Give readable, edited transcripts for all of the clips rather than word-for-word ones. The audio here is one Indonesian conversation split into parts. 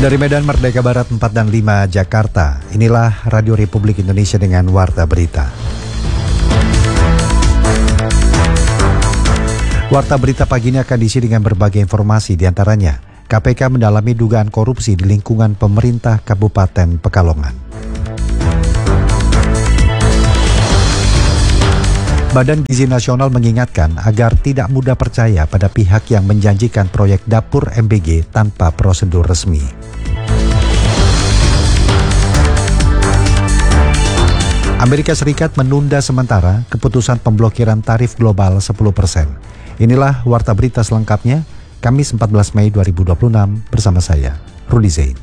Dari Medan Merdeka Barat 4 dan 5 Jakarta, inilah Radio Republik Indonesia dengan Warta Berita. Warta Berita pagi ini akan diisi dengan berbagai informasi, diantaranya KPK mendalami dugaan korupsi di lingkungan pemerintah Kabupaten Pekalongan. Badan Gizi Nasional mengingatkan agar tidak mudah percaya pada pihak yang menjanjikan proyek dapur MBG tanpa prosedur resmi. Amerika Serikat menunda sementara keputusan pemblokiran tarif global 10%. Inilah Warta Berita selengkapnya, Kamis 14 Mei 2026 bersama saya, Rudi Zain.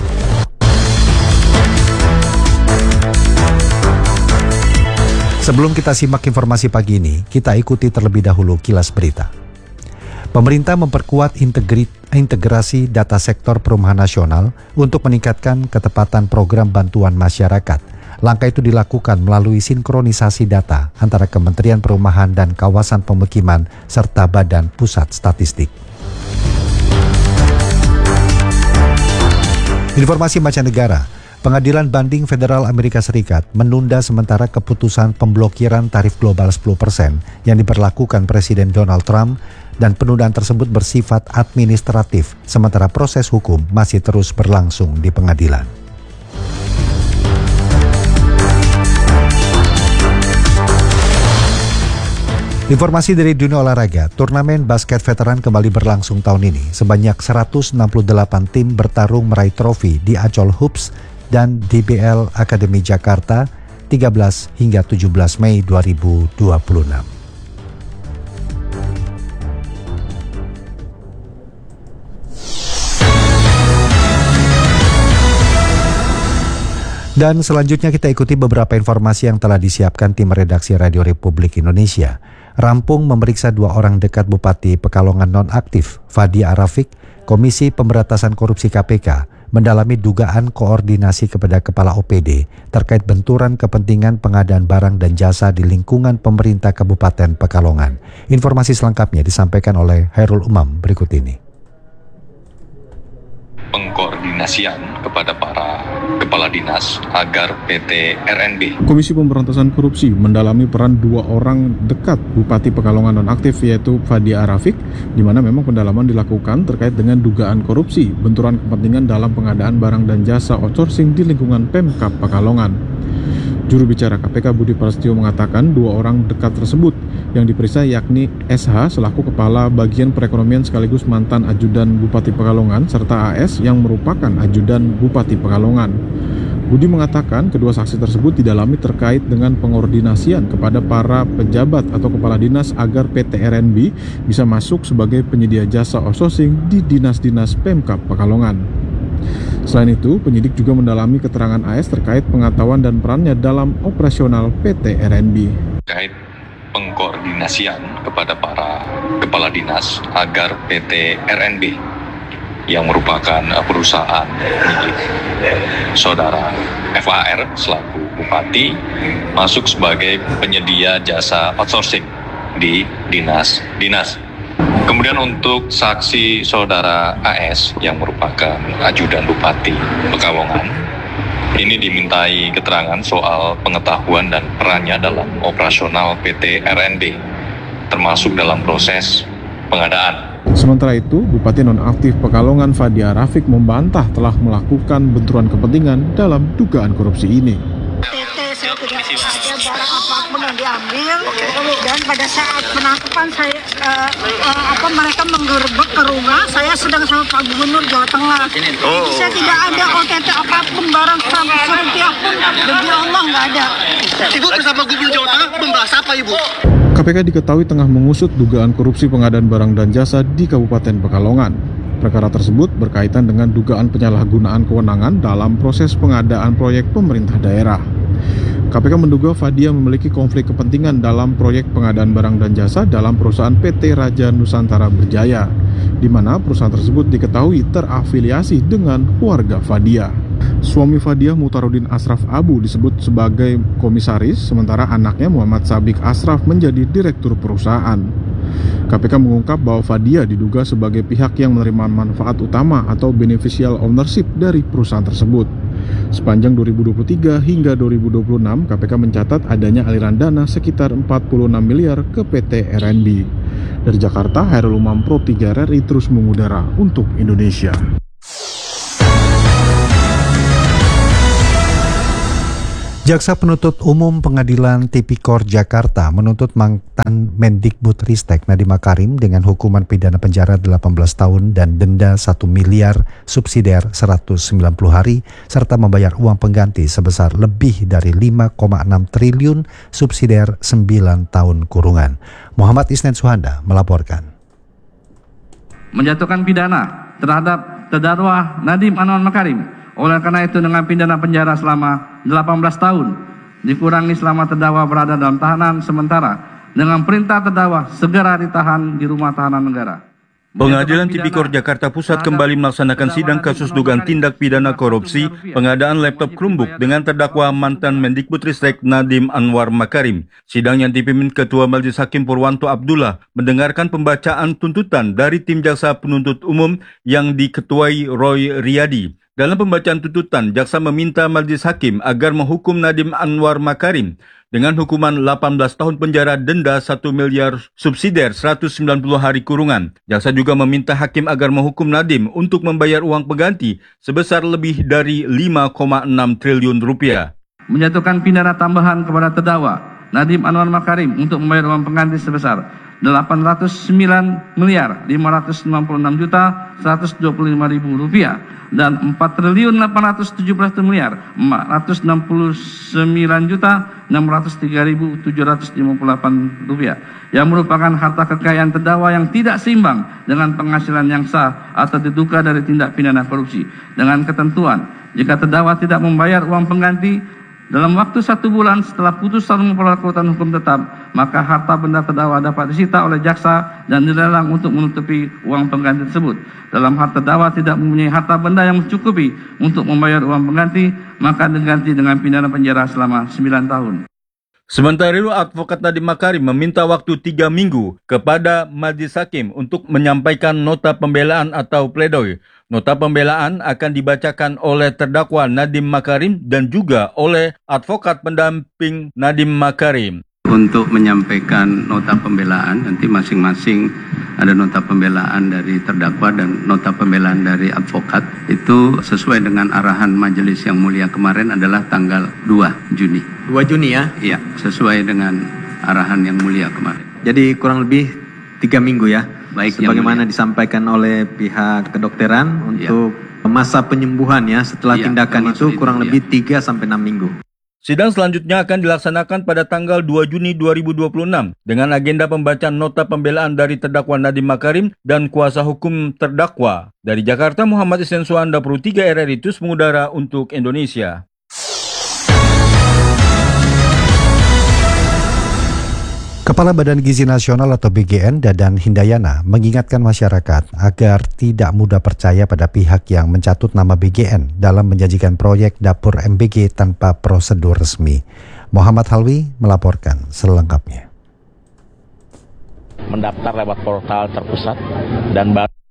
Sebelum kita simak informasi pagi ini, kita ikuti terlebih dahulu kilas berita. Pemerintah memperkuat integrasi data sektor perumahan nasional untuk meningkatkan ketepatan program bantuan masyarakat. Langkah itu dilakukan melalui sinkronisasi data antara Kementerian Perumahan dan Kawasan Pemukiman serta Badan Pusat Statistik. Informasi mancanegara. Pengadilan Banding Federal Amerika Serikat menunda sementara keputusan pemblokiran tarif global 10% yang diberlakukan Presiden Donald Trump, dan penundaan tersebut bersifat administratif, sementara proses hukum masih terus berlangsung di pengadilan. Informasi dari dunia olahraga, turnamen basket veteran kembali berlangsung tahun ini. Sebanyak 168 tim bertarung meraih trofi di Ancol Hoops dan DBL Akademi Jakarta 13 hingga 17 Mei 2026. Dan selanjutnya kita ikuti beberapa informasi yang telah disiapkan tim redaksi Radio Republik Indonesia. Rampung memeriksa 2 orang dekat Bupati Pekalongan nonaktif, Fadi Arafik. Komisi Pemberantasan Korupsi KPK mendalami dugaan koordinasi kepada Kepala OPD terkait benturan kepentingan pengadaan barang dan jasa di lingkungan pemerintah Kabupaten Pekalongan. Informasi selengkapnya disampaikan oleh Hairul Umam berikut ini. Pengkoordinasian kepada para kepala dinas agar PT RNB. Komisi Pemberantasan Korupsi mendalami peran 2 orang dekat Bupati Pekalongan nonaktif, yaitu Fadi Arafik, di mana memang pendalaman dilakukan terkait dengan dugaan korupsi, benturan kepentingan dalam pengadaan barang dan jasa outsourcing di lingkungan Pemkab Pekalongan. Juru bicara KPK Budi Prasetyo mengatakan 2 orang dekat tersebut yang diperiksa yakni SH selaku Kepala Bagian Perekonomian sekaligus mantan ajudan Bupati Pekalongan serta AS yang merupakan ajudan Bupati Pekalongan. Budi mengatakan kedua saksi tersebut didalami terkait dengan pengordinasian kepada para pejabat atau kepala dinas agar PT RNB bisa masuk sebagai penyedia jasa outsourcing di dinas-dinas Pemkab Pekalongan. Selain itu, penyidik juga mendalami keterangan AS terkait pengetahuan dan perannya dalam operasional PT RNB. Terkait pengkoordinasian kepada para kepala dinas agar PT RNB yang merupakan perusahaan milik saudara FAR selaku Bupati masuk sebagai penyedia jasa outsourcing di dinas-dinas. Kemudian untuk saksi saudara AS yang merupakan ajudan Bupati Pekalongan, ini dimintai keterangan soal pengetahuan dan perannya dalam operasional PT RNB, termasuk dalam proses pengadaan. Sementara itu, Bupati nonaktif Pekalongan Fadi Arafik membantah telah melakukan benturan kepentingan dalam dugaan korupsi ini. Saya tidak ada barang apapun yang diambil, dan pada saat penangkapan saya mereka menggerebek ke rumah saya sedang sama Pak Gubernur Jawa Tengah. Jadi saya tidak ada OTT apapun, barang rupiah pun demi Allah nggak ada. Ibu bersama Gubernur Jawa Tengah membahas apa, Ibu? KPK diketahui tengah mengusut dugaan korupsi pengadaan barang dan jasa di Kabupaten Pekalongan. Perkara tersebut berkaitan dengan dugaan penyalahgunaan kewenangan dalam proses pengadaan proyek pemerintah daerah. KPK menduga Fadia memiliki konflik kepentingan dalam proyek pengadaan barang dan jasa dalam perusahaan PT Raja Nusantara Berjaya, di mana perusahaan tersebut diketahui terafiliasi dengan keluarga Fadia. Suami Fadia, Mutarudin Asraf Abu, disebut sebagai komisaris, sementara anaknya Muhammad Sabik Asraf menjadi direktur perusahaan. KPK mengungkap bahwa Fadia diduga sebagai pihak yang menerima manfaat utama atau beneficial ownership dari perusahaan tersebut. Sepanjang 2023 hingga 2026, KPK mencatat adanya aliran dana sekitar 46 miliar ke PT RNB. Dari Jakarta, Hairul Umam, Pro 3 RRI terus mengudara untuk Indonesia. Jaksa Penuntut Umum Pengadilan Tipikor Jakarta menuntut mantan Mendikbudristek Nadiem Makarim dengan hukuman pidana penjara 18 tahun dan denda 1 miliar subsidiar 190 hari serta membayar uang pengganti sebesar lebih dari 5,6 triliun subsidiar 9 tahun kurungan. Muhammad Isnen Suhanda melaporkan. Menjatuhkan pidana terhadap terdakwa Nadiem Anwar Makarim. Oleh karena itu dengan pidana penjara selama 18 tahun dikurangi selama terdakwa berada dalam tahanan sementara dengan perintah terdakwa segera ditahan di rumah tahanan negara. Pengadilan Tipikor Jakarta Pusat kembali melaksanakan sidang kasus dugaan tindak pidana korupsi pengadaan laptop Chromebook dengan terdakwa mantan Mendikbudristek Nadiem Anwar Makarim. Sidang yang dipimpin Ketua Majelis Hakim Purwanto Abdullah mendengarkan pembacaan tuntutan dari tim jaksa penuntut umum yang diketuai Roy Riyadi. Dalam pembacaan tuntutan, jaksa meminta Majelis Hakim agar menghukum Nadiem Anwar Makarim dengan hukuman 18 tahun penjara, denda 1 miliar subsidiar 190 hari kurungan. Jaksa juga meminta hakim agar menghukum Nadiem untuk membayar uang pengganti sebesar lebih dari 5,6 triliun rupiah. Menjatuhkan pidana tambahan kepada terdakwa Nadiem Anwar Makarim untuk membayar uang pengganti sebesar 809 miliar 596 juta 125 ribu rupiah dan 4 triliun 817 miliar 469 juta 603 ribu 758 rupiah yang merupakan harta kekayaan terdakwa yang tidak seimbang dengan penghasilan yang sah atau diduga dari tindak pidana korupsi dengan ketentuan jika terdakwa tidak membayar uang pengganti dalam waktu 1 bulan setelah putusan pemberlakuan hukum tetap, maka harta benda terdakwa dapat disita oleh jaksa dan dilelang untuk menutupi uang pengganti tersebut. Dalam hal terdakwa tidak mempunyai harta benda yang mencukupi untuk membayar uang pengganti, maka diganti dengan pidana penjara selama 9 tahun. Sementara itu, advokat Nadiem Makarim meminta waktu 3 minggu kepada Majelis Hakim untuk menyampaikan nota pembelaan atau pledoi. Nota pembelaan akan dibacakan oleh terdakwa Nadiem Makarim dan juga oleh advokat pendamping Nadiem Makarim. Untuk menyampaikan nota pembelaan, nanti masing-masing ada nota pembelaan dari terdakwa dan nota pembelaan dari advokat. Itu sesuai dengan arahan majelis yang mulia kemarin adalah tanggal 2 Juni. 2 Juni ya? Iya, sesuai dengan arahan yang mulia kemarin. Jadi kurang lebih 3 minggu ya? Baik, sebagaimana disampaikan oleh pihak kedokteran untuk masa penyembuhan ya setelah tindakan itu kurang lebih 3 sampai 6 minggu. Sidang selanjutnya akan dilaksanakan pada tanggal 2 Juni 2026 dengan agenda pembacaan nota pembelaan dari terdakwa Nadiem Makarim dan kuasa hukum terdakwa. Dari Jakarta, Muhammad Isnen Suhanda, Pro 3 RRI terus mengudara untuk Indonesia. Kepala Badan Gizi Nasional atau BGN, Dadan Hindayana, mengingatkan masyarakat agar tidak mudah percaya pada pihak yang mencatut nama BGN dalam menjanjikan proyek dapur MBG tanpa prosedur resmi. Muhammad Halwi melaporkan selengkapnya. Mendaftar lewat portal terpusat dan